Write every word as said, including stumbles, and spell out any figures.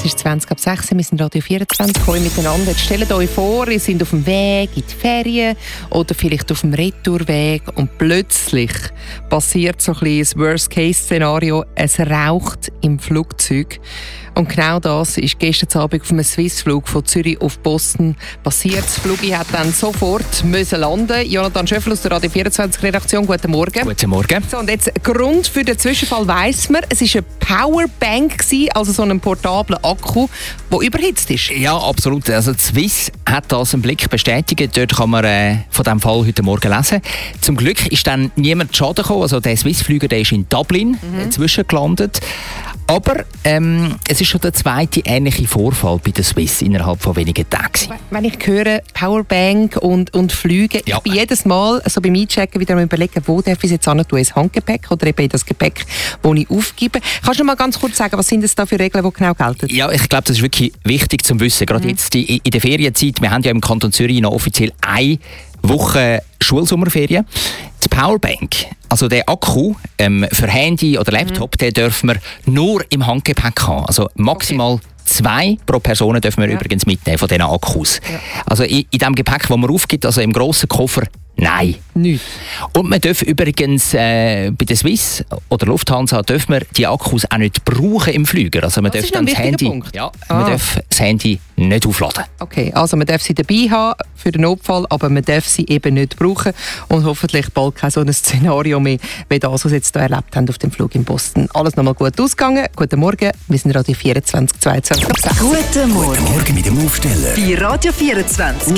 ist zwanzig ab sechs, wir sind Radio vierundzwanzig, heute miteinander. Jetzt stellt euch vor, ihr seid auf dem Weg in die Ferien oder vielleicht auf dem Retourweg und plötzlich passiert so ein bisschen das Worst-Case-Szenario, es raucht im Flugzeug. Und genau das ist gestern Abend auf einem Swissflug von Zürich auf Boston passiert. Das Flug hat dann sofort müssen landen. Jonathan Schöffel aus der Radio vierundzwanzig-Redaktion, guten Morgen. Guten Morgen. So, und jetzt Grund für den Zwischenfall weiss man, es war eine Powerbank, also so ein portabler Akku, der überhitzt ist. Ja, absolut. Also die Swiss hat das im Blick bestätigt. Dort kann man äh, von diesem Fall heute Morgen lesen. Zum Glück ist dann niemand zu Schaden gekommen. Also der Swissflüger, der ist in Dublin mhm. zwischengelandet. Aber ähm, es ist schon der zweite ähnliche Vorfall bei der Swiss innerhalb von wenigen Tagen. Wenn ich höre Powerbank und, und Flüge, ja. Ich bin jedes Mal so beim Einchecken wieder am überlegen, wo darf ich es jetzt hin tun, ins Handgepäck oder eben in das Gepäck, das ich aufgebe. Kannst du noch mal ganz kurz sagen, was sind das da für Regeln, die genau gelten? Ja, ich glaube, das ist wirklich wichtig zu wissen. Gerade mhm. jetzt in der Ferienzeit, wir haben ja im Kanton Zürich noch offiziell eine Woche Schulsommerferien. Die Powerbank, also der Akku ähm, für Handy oder Laptop, mhm. den dürfen wir nur im Handgepäck haben. Also maximal okay. zwei pro Person dürfen wir ja. übrigens mitnehmen von diesen Akkus. Ja. Also in, in dem Gepäck, das man aufgibt, also im grossen Koffer, nein. Nicht. Und man darf übrigens äh, bei der Swiss oder Lufthansa dürfen wir die Akkus auch nicht brauchen im Flüger. Also man das darf dann das Handy, Punkt. Ja, ah. man darf das Handy nicht aufladen. Okay, also man darf sie dabei haben für den Notfall, aber man darf sie eben nicht brauchen und hoffentlich bald kein so ein Szenario mehr, wie das, was wir jetzt hier erlebt haben auf dem Flug in Boston. Alles nochmal gut ausgegangen. Guten Morgen, wir sind Radio vierundzwanzig, zweiundzwanzig ab sechs. Guten Morgen. Guten Morgen mit dem Aufsteller. Bei Radio vierundzwanzig.